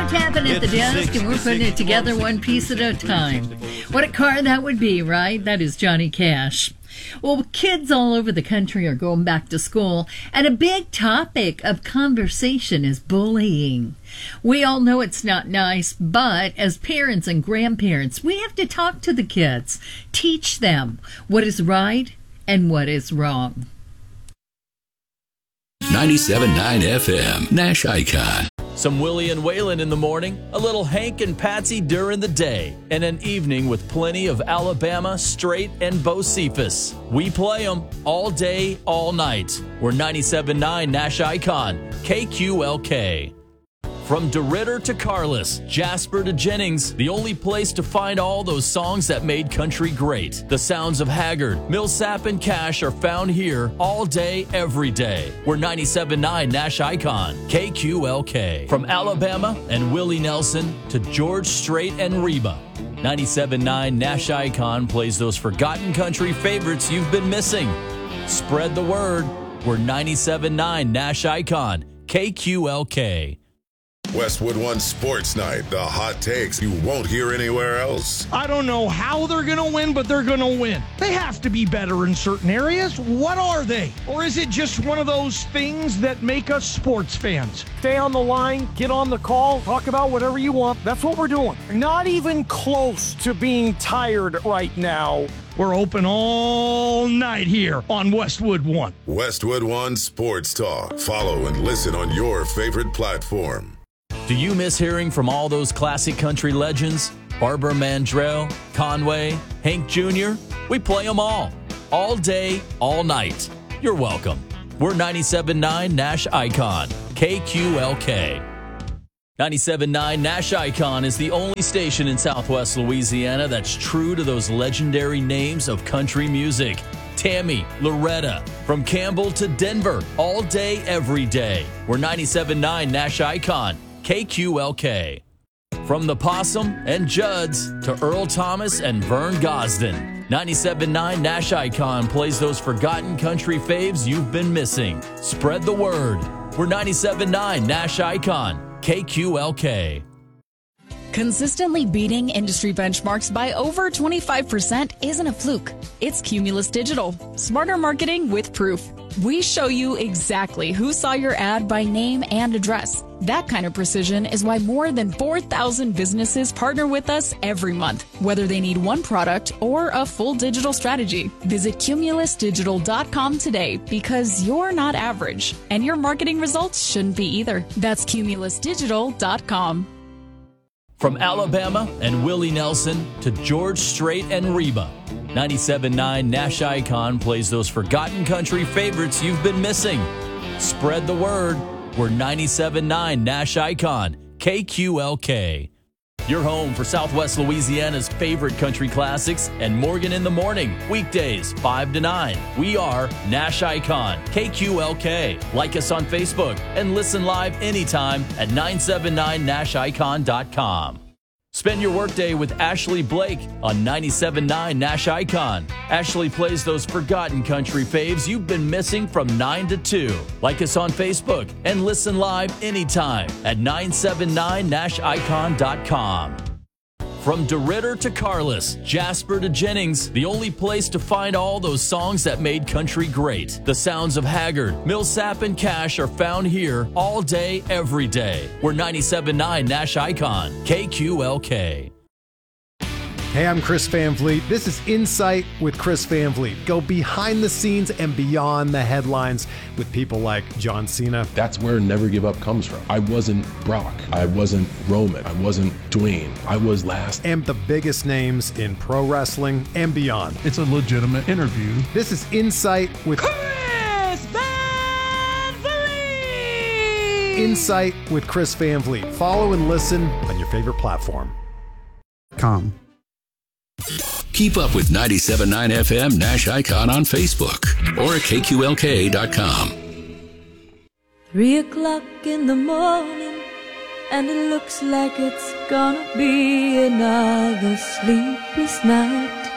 tapping at the desk, and we're putting it together one piece at a time. What a car that would be, right? That is Johnny Cash. Well, kids all over the country are going back to school, and a big topic of conversation is bullying. We all know it's not nice, but as parents and grandparents, we have to talk to the kids, teach them what is right and what is wrong. 97.9 FM, Nash Icon. Some Willie and Waylon in the morning, a little Hank and Patsy during the day, and an evening with plenty of Alabama, Straight, and Bo Cephas. We play them all day, all night. We're 97.9 Nash Icon, KQLK. From DeRidder to Carlos, Jasper to Jennings, the only place to find all those songs that made country great. The sounds of Haggard, Millsap, and Cash are found here all day, every day. We're 97.9 Nash Icon, KQLK. From Alabama and Willie Nelson to George Strait and Reba, 97.9 Nash Icon plays those forgotten country favorites you've been missing. Spread the word. We're 97.9 Nash Icon, KQLK. Westwood One Sports Night, the hot takes you won't hear anywhere else. I don't know how they're going to win, but they're going to win. They have to be better in certain areas. What are they? Or is it just one of those things that make us sports fans? Stay on the line, get on the call, talk about whatever you want. That's what we're doing. Not even close to being tired right now. We're open all night here on Westwood One. Westwood One Sports Talk. Follow and listen on your favorite platform. Do you miss hearing from all those classic country legends? Barbara Mandrell, Conway, Hank Jr.? We play them all day, all night. You're welcome. We're 97.9 Nash Icon, KQLK. 97.9 Nash Icon is the only station in Southwest Louisiana that's true to those legendary names of country music. Tammy, Loretta, from Campbell to Denver, all day, every day. We're 97.9 Nash Icon, KQLK. From the Possum and Judds to Earl Thomas and Vern Gosden, 97.9 Nash Icon plays those forgotten country faves you've been missing. Spread the word. We're 97.9 Nash Icon, KQLK. Consistently beating industry benchmarks by over 25% isn't a fluke. It's Cumulus Digital. Smarter marketing with proof. We show you exactly who saw your ad by name and address. That kind of precision is why more than 4,000 businesses partner with us every month, whether they need one product or a full digital strategy. Visit cumulusdigital.com today because you're not average, and your marketing results shouldn't be either. That's cumulusdigital.com. From Alabama and Willie Nelson to George Strait and Reba, 97.9 Nash Icon plays those forgotten country favorites you've been missing. Spread the word. We're 97.9 Nash Icon, KQLK. Your home for Southwest Louisiana's favorite country classics and Morgan in the Morning, weekdays 5 to 9. We are Nash Icon, KQLK. Like us on Facebook and listen live anytime at 979nashicon.com. Spend your workday with Ashley Blake on 97.9 Nash Icon. Ashley plays those forgotten country faves you've been missing from 9 to 2. Like us on Facebook and listen live anytime at 979nashicon.com. From DeRidder to Carlos, Jasper to Jennings, the only place to find all those songs that made country great. The sounds of Haggard, Millsap, and Cash are found here all day, every day. We're 97.9 Nash Icon, KQLK. Hey, I'm Chris Van Vliet. This is Insight with Chris Van Vliet. Go behind the scenes and beyond the headlines with people like John Cena. That's where Never Give Up comes from. I wasn't Brock. I wasn't Roman. I wasn't Dwayne. I was last. And the biggest names in pro wrestling and beyond. It's a legitimate interview. This is Insight with Chris Van Vliet! Insight with Chris Van Vliet. Follow and listen on your favorite platform. Keep up with 97.9 FM Nash Icon on Facebook or at KQLK.com. 3 o'clock in the morning, and it looks like it's gonna be another sleepless night.